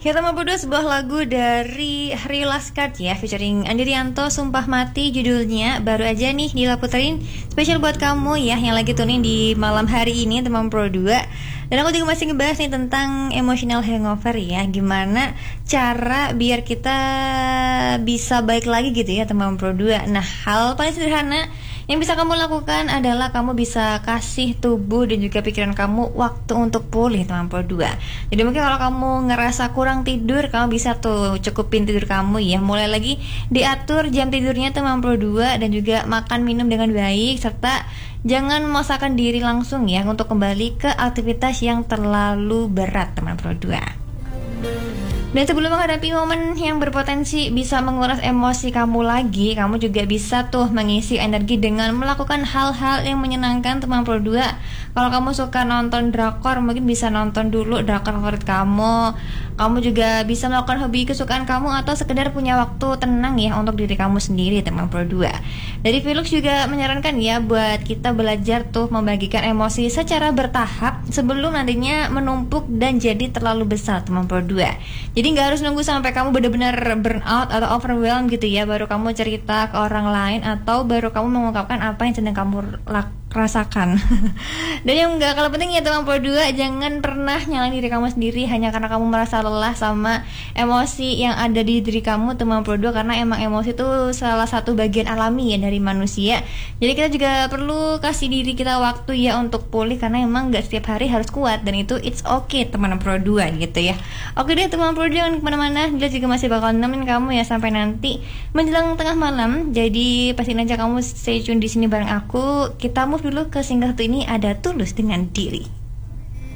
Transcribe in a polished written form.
Kita mau berdua sebuah lagu dari Harry Laskart ya, featuring Andi Rianto, Sumpah Mati judulnya. Baru aja nih Dila puterin, spesial buat kamu ya yang lagi tuning di malam hari ini teman Pro 2. Dan aku juga masih ngebahas nih tentang emotional hangover ya, gimana cara biar kita bisa baik lagi gitu ya teman Pro 2. Nah, hal paling sederhana yang bisa kamu lakukan adalah kamu bisa kasih tubuh dan juga pikiran kamu waktu untuk pulih teman Pro 2. Jadi mungkin kalau kamu ngerasa kurang tidur, kamu bisa tuh cukupin tidur kamu ya. Mulai lagi diatur jam tidurnya teman Pro 2 dan juga makan minum dengan baik, serta jangan memaksakan diri langsung ya untuk kembali ke aktivitas yang terlalu berat teman Pro 2. Dan sebelum menghadapi momen yang berpotensi bisa menguras emosi kamu lagi, kamu juga bisa tuh mengisi energi dengan melakukan hal-hal yang menyenangkan teman Pro 2. Kalau kamu suka nonton drakor, mungkin bisa nonton dulu drakor favorit kamu. Kamu juga bisa melakukan hobi kesukaan kamu atau sekedar punya waktu tenang ya untuk diri kamu sendiri teman Pro 2. Dari Velux juga menyarankan ya buat kita belajar tuh membagikan emosi secara bertahap sebelum nantinya menumpuk dan jadi terlalu besar teman Pro 2. Jadi nggak harus nunggu sampai kamu benar-benar burn out atau overwhelmed gitu ya, baru kamu cerita ke orang lain atau baru kamu mengungkapkan apa yang sedang kamu rasakan. Dan yang nggak kalah penting ya teman Pro 2, jangan pernah nyalain diri kamu sendiri hanya karena kamu merasa lelah sama emosi yang ada di diri kamu teman Pro 2, karena emang emosi itu salah satu bagian alami ya dari manusia. Jadi kita juga perlu kasih diri kita waktu ya untuk pulih, karena emang nggak setiap hari harus kuat, dan itu it's okay teman Pro 2 gitu ya. Oke deh teman Pro 2, jangan kemana-mana, dia juga masih bakal nemenin kamu ya sampai nanti menjelang tengah malam. Jadi pastiin aja kamu stay tune di sini bareng aku. Kita move dulu ke single satu ini, ada Tulus dengan Diri.